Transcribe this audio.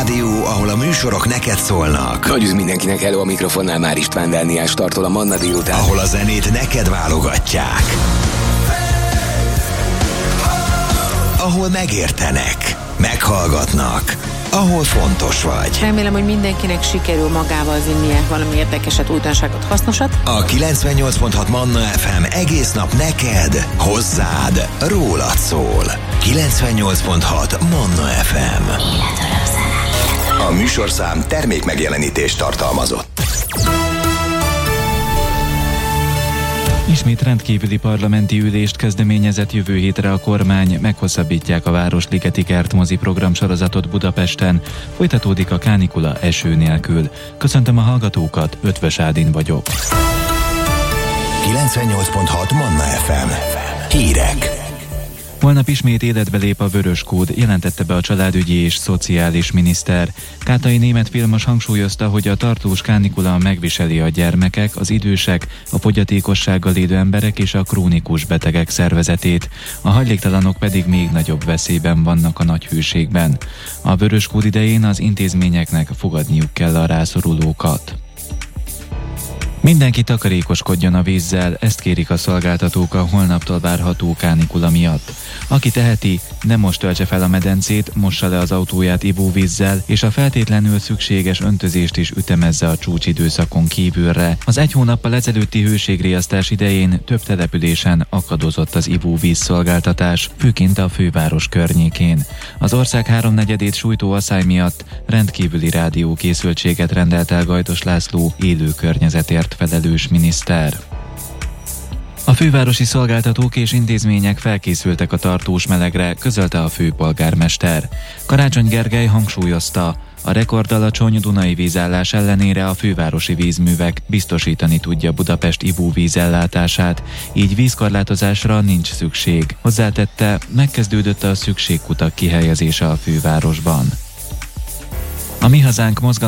rádió, ahol a műsorok neked szólnak. Nagy üz mindenkinek, hello, a mikrofonnál már István Dániás tartol a Manna délután. Ahol a zenét neked válogatják. Ahol megértenek, meghallgatnak, ahol fontos vagy. Remélem, hogy mindenkinek sikerül magával vinnie valami érdekeset, újdonságot, hasznosat. A 98.6 Manna FM egész nap neked, hozzád, rólad szól. 98.6 Manna FM. A műsorszám termék megjelenítést tartalmazott. Ismét rendkívüli parlamenti ülést kezdeményezett jövő hétre a kormány, meghosszabbítják a Városligeti Kertmozi programsorozatot Budapesten, folytatódik a kánikula eső nélkül. Köszöntöm a hallgatókat, Ötvös Ádin vagyok. 98.6 Manna FM. Hírek. Holnap ismét életbe lép a vörös kód, jelentette be a családügyi és szociális miniszter. Kátai német filmos hangsúlyozta, hogy a tartós kánikula megviseli a gyermekek, az idősek, a fogyatékossággal élő emberek és a krónikus betegek szervezetét. A hajléktalanok pedig még nagyobb veszélyben vannak a nagy hőségben. A vörös kód idején az intézményeknek fogadniuk kell a rászorulókat. Mindenki takarékoskodjon a vízzel, ezt kérik a szolgáltatók a holnaptól várható kánikula miatt. Aki teheti, ne most töltse fel a medencét, mossa le az autóját ivóvízzel, és a feltétlenül szükséges öntözést is ütemezze a csúcsidőszakon kívülre. Az egy hónappal ezelőtti hőségriasztás idején több településen akadozott az ivóvíz szolgáltatás, főként a főváros környékén. Az ország háromnegyedét sújtó asszály miatt rendkívüli rádiókészültséget rendelt el Gajdos László, élő környezetért felelős miniszter. A fővárosi szolgáltatók és intézmények felkészültek a tartós melegre, közölte a főpolgármester. Karácsony Gergely hangsúlyozta, a rekordalacsony dunai vízállás ellenére a fővárosi vízművek biztosítani tudja Budapest ivóvízellátását, így vízkorlátozásra nincs szükség. Hozzátette, megkezdődött a szükségkutak kihelyezése a fővárosban. A Mi Hazánk mozgalom